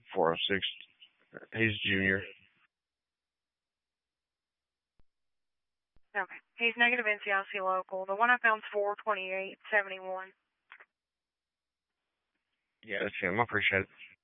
406. He's junior. Okay. He's negative NCIC local. The one I found's 42871. Yeah, that's him. I appreciate it.